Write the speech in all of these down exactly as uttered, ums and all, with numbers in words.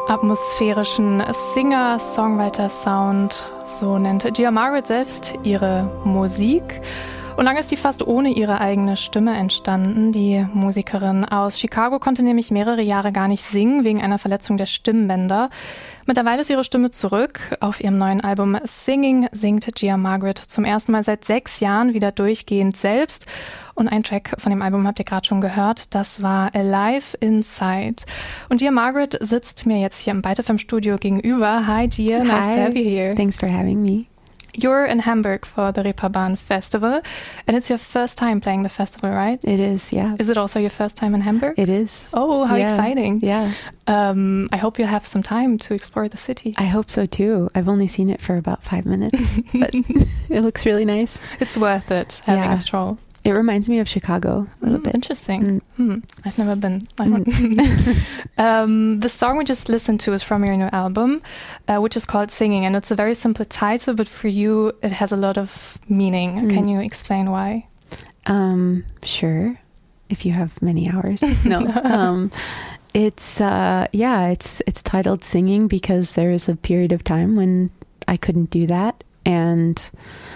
Atmosphärischen Singer-Songwriter-Sound, so nennt Gia Margaret selbst ihre Musik. Und lange ist die fast ohne ihre eigene Stimme entstanden. Die Musikerin aus Chicago konnte nämlich mehrere Jahre gar nicht singen, wegen einer Verletzung der Stimmbänder. Mittlerweile ist ihre Stimme zurück. Auf ihrem neuen Album Singing singt Gia Margaret zum ersten Mal seit sechs Jahren wieder durchgehend selbst. Und ein Track von dem Album habt ihr gerade schon gehört, das war Alive Inside. Und Gia Margaret sitzt mir jetzt hier im Byte F M Studio gegenüber. Hi Gia, nice Hi. to have you here. Thanks for having me. You're in Hamburg for the Reeperbahn Festival, and it's your first time playing the festival, right? It is, yeah. Is it also your first time in Hamburg? It is. Oh, how yeah. exciting. Yeah. Um, I hope you'll have some time to explore the city. I hope so too. I've only seen it for about five minutes, but it looks really nice. It's worth it, having Yeah. a stroll. It reminds me of Chicago a little Mm, bit. Interesting. Mm. Hmm. I've never been. I Mm. don't- um, the song we just listened to is from your new album, uh, which is called Singing, and it's a very simple title, but for you it has a lot of meaning. Mm. Can you explain why? Um, sure, if you have many hours. No. um, it's uh, yeah, it's it's titled Singing because there was a period of time when I couldn't do that, and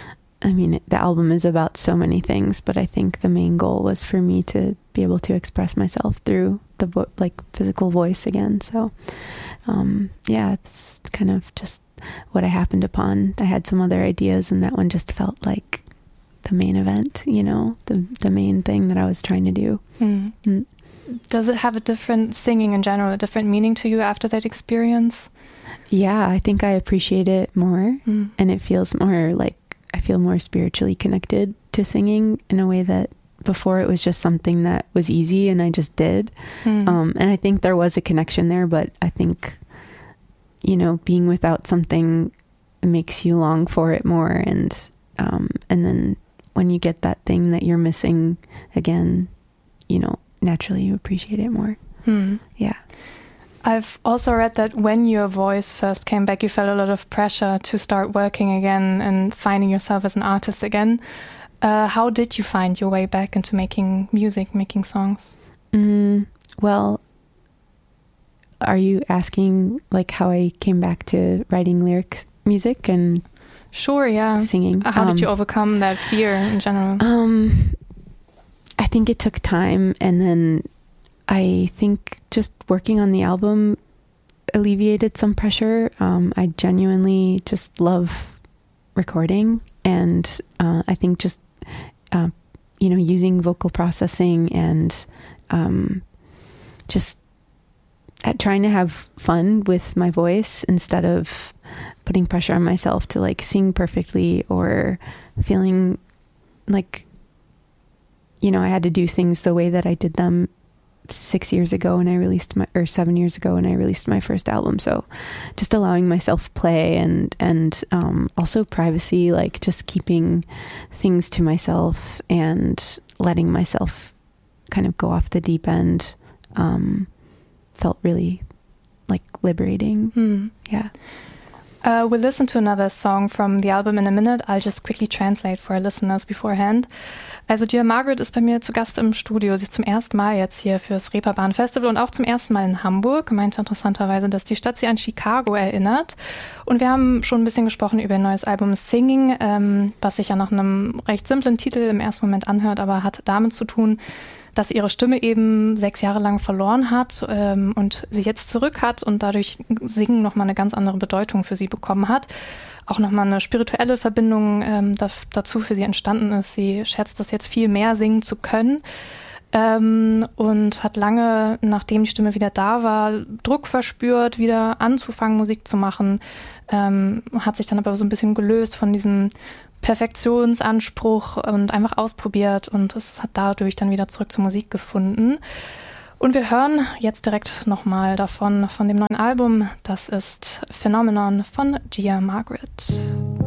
I mean, the album is about so many things, but I think the main goal was for me to be able to express myself through the vo- like physical voice again. So, um, yeah, it's kind of just what I happened upon. I had some other ideas, and that one just felt like the main event, you know, the the main thing that I was trying to do. Mm. Mm. Does it have a different, singing in general, a different meaning to you after that experience? Yeah, I think I appreciate it more, Mm. and it feels more like I feel more spiritually connected to singing in a way that before it was just something that was easy and I just did. Mm. Um, and I think there was a connection there, but I think, you know, being without something makes you long for it more. And, um, and then when you get that thing that you're missing again, you know, naturally you appreciate it more. Mm. Yeah. I've also read that when your voice first came back, you felt a lot of pressure to start working again and finding yourself as an artist again. Uh, how did you find your way back into making music, making songs? Mm, well, are you asking like how I came back to writing lyrics, music and Sure, yeah. singing? How Um, did you overcome that fear in general? Um, I think it took time, and then I think just working on the album alleviated some pressure. Um, I genuinely just love recording, and uh, I think just uh, you know, using vocal processing and um, just at trying to have fun with my voice instead of putting pressure on myself to like sing perfectly or feeling like, you know, I had to do things the way that I did them six years ago when I released my, or seven years ago when I released my first album. So just allowing myself play and, and, um, also privacy, like just keeping things to myself and letting myself kind of go off the deep end, um, felt really like liberating. Hmm. Yeah. Uh, we'll listen to another song from the album in a minute. I'll just quickly translate for our listeners beforehand. Also Gia Margaret ist bei mir zu Gast im Studio. Sie ist zum ersten Mal jetzt hier fürs Reeperbahn Festival und auch zum ersten Mal in Hamburg. Meinte interessanterweise, dass die Stadt sie an Chicago erinnert. Und wir haben schon ein bisschen gesprochen über ihr neues Album Singing, ähm, was sich ja nach einem recht simplen Titel im ersten Moment anhört, aber hat damit zu tun, dass ihre Stimme eben sechs Jahre lang verloren hat ähm, und sie jetzt zurück hat und dadurch Singen nochmal eine ganz andere Bedeutung für sie bekommen hat. Auch nochmal eine spirituelle Verbindung ähm, da, dazu für sie entstanden ist. Sie schätzt das jetzt viel mehr singen zu können ähm, und hat lange, nachdem die Stimme wieder da war, Druck verspürt, wieder anzufangen, Musik zu machen. Ähm, hat sich dann aber so ein bisschen gelöst von diesem Perfektionsanspruch und einfach ausprobiert und es hat dadurch dann wieder zurück zur Musik gefunden. Und wir hören jetzt direkt nochmal davon, von dem neuen Album. Das ist Phenomenon von Gia Margaret.